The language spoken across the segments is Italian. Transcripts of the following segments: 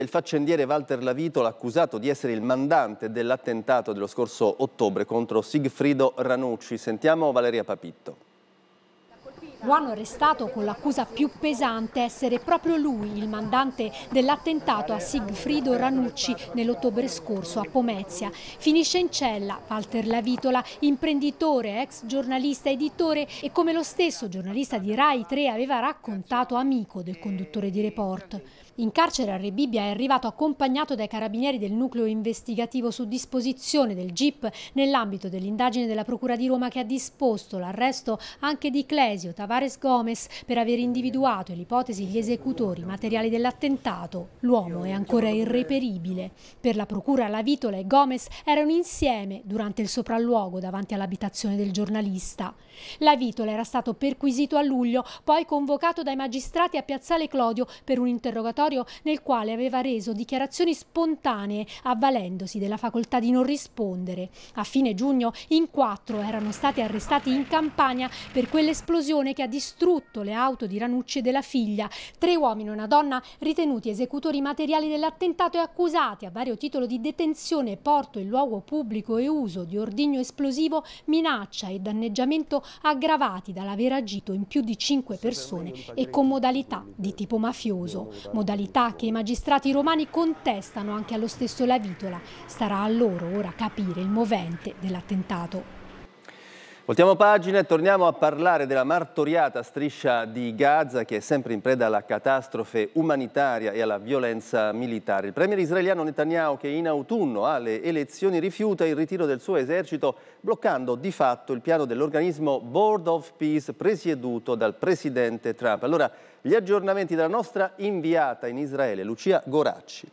Il faccendiere Walter Lavitola, accusato di essere il mandante dell'attentato dello scorso ottobre contro Sigfrido Ranucci. Sentiamo Valeria Papitto. Lo hanno arrestato con l'accusa più pesante, essere proprio lui il mandante dell'attentato a Sigfrido Ranucci nell'ottobre scorso a Pomezia. Finisce in cella Walter Lavitola, imprenditore, ex giornalista, editore e, come lo stesso giornalista di Rai 3 aveva raccontato, amico del conduttore di Report. In carcere a Rebibbia è arrivato accompagnato dai carabinieri del nucleo investigativo su disposizione del GIP nell'ambito dell'indagine della Procura di Roma, che ha disposto l'arresto anche di Clesio Tavares Gomes per aver individuato l'ipotesi gli esecutori materiali dell'attentato. L'uomo è ancora irreperibile. Per la Procura Lavitola e Gomes erano insieme durante il sopralluogo davanti all'abitazione del giornalista. Lavitola era stato perquisito a luglio, poi convocato dai magistrati a Piazzale Clodio per un interrogatorio nel quale aveva reso dichiarazioni spontanee, avvalendosi della facoltà di non rispondere. A fine giugno in 4 erano stati arrestati in Campania per quell'esplosione che ha distrutto le auto di Ranucci e della figlia. 3 uomini e una donna ritenuti esecutori materiali dell'attentato e accusati a vario titolo di detenzione, porto in luogo pubblico e uso di ordigno esplosivo, minaccia e danneggiamento aggravati dall'aver agito in più di 5 persone e con modalità di tipo mafioso. Modalità che i magistrati romani contestano anche allo stesso Lavitola. Starà a loro ora capire il movente dell'attentato. Voltiamo pagina e torniamo a parlare della martoriata striscia di Gaza, che è sempre in preda alla catastrofe umanitaria e alla violenza militare. Il premier israeliano Netanyahu, che in autunno alle elezioni rifiuta il ritiro del suo esercito, bloccando di fatto il piano dell'organismo Board of Peace presieduto dal presidente Trump. Allora, gli aggiornamenti della nostra inviata in Israele, Lucia Goracci.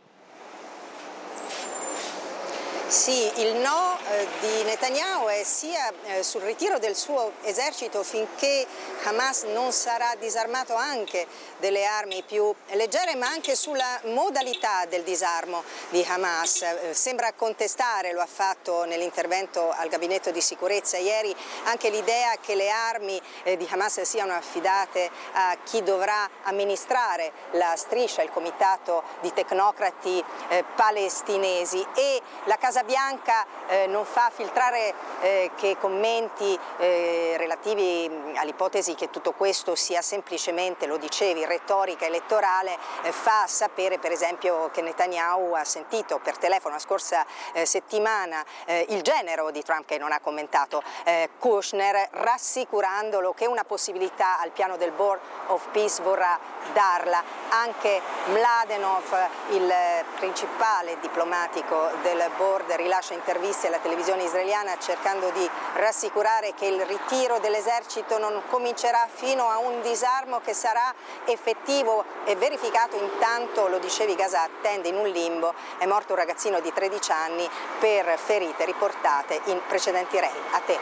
Sì, il no di Netanyahu è sia sul ritiro del suo esercito finché Hamas non sarà disarmato anche delle armi più leggere, ma anche sulla modalità del disarmo di Hamas. Sembra contestare, lo ha fatto nell'intervento al gabinetto di sicurezza ieri, anche l'idea che le armi di Hamas siano affidate a chi dovrà amministrare la striscia, il comitato di tecnocrati palestinesi, e la Casa Bianca non fa filtrare che commenti relativi all'ipotesi che tutto questo sia semplicemente, lo dicevi, retorica elettorale. Fa sapere per esempio che Netanyahu ha sentito per telefono la scorsa settimana il genero di Trump, che non ha commentato, Kushner, rassicurandolo che una possibilità al piano del Board of Peace vorrà darla. Anche Mladenov, il principale diplomatico del board, rilascia interviste alla televisione israeliana cercando di rassicurare che il ritiro dell'esercito non comincerà fino a un disarmo che sarà effettivo e verificato. Intanto, lo dicevi, Gaza attende in un limbo. È morto un ragazzino di 13 anni per ferite riportate in precedenti raid. A te.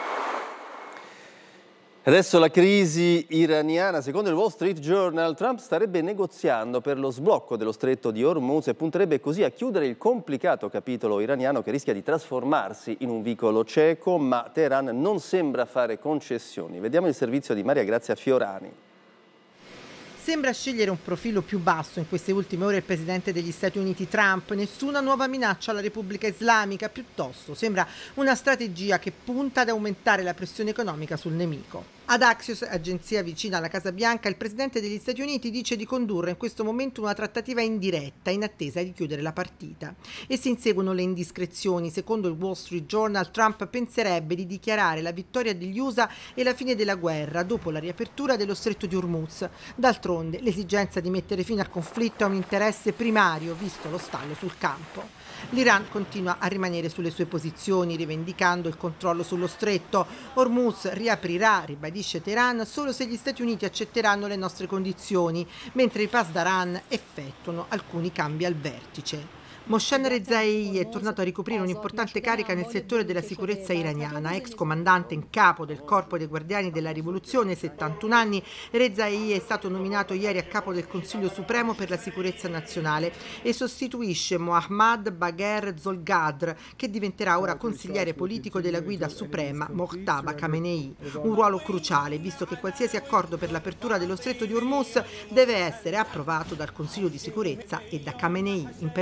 Adesso la crisi iraniana. Secondo il Wall Street Journal, Trump starebbe negoziando per lo sblocco dello stretto di Hormuz e punterebbe così a chiudere il complicato capitolo iraniano, che rischia di trasformarsi in un vicolo cieco, ma Teheran non sembra fare concessioni. Vediamo il servizio di Maria Grazia Fiorani. Sembra scegliere un profilo più basso in queste ultime ore il presidente degli Stati Uniti Trump. Nessuna nuova minaccia alla Repubblica Islamica, piuttosto sembra una strategia che punta ad aumentare la pressione economica sul nemico. Ad Axios, agenzia vicina alla Casa Bianca, il presidente degli Stati Uniti dice di condurre in questo momento una trattativa indiretta in attesa di chiudere la partita. E si inseguono le indiscrezioni. Secondo il Wall Street Journal, Trump penserebbe di dichiarare la vittoria degli USA e la fine della guerra dopo la riapertura dello stretto di Hormuz. D'altronde, l'esigenza di mettere fine al conflitto è un interesse primario, visto lo stallo sul campo. L'Iran continua a rimanere sulle sue posizioni, rivendicando il controllo sullo stretto. Hormuz riaprirà, ribadisce Teheran, solo se gli Stati Uniti accetteranno le nostre condizioni, mentre i Pasdaran effettuano alcuni cambi al vertice. Mohsen Rezaei è tornato a ricoprire un'importante carica nel settore della sicurezza iraniana. Ex comandante in capo del Corpo dei Guardiani della Rivoluzione, 71 anni, Rezaei è stato nominato ieri a capo del Consiglio Supremo per la Sicurezza Nazionale e sostituisce Mohammad Bagher Zolgadr, che diventerà ora consigliere politico della guida suprema Mojtaba Khamenei. Un ruolo cruciale, visto che qualsiasi accordo per l'apertura dello stretto di Hormuz deve essere approvato dal Consiglio di Sicurezza e da Khamenei.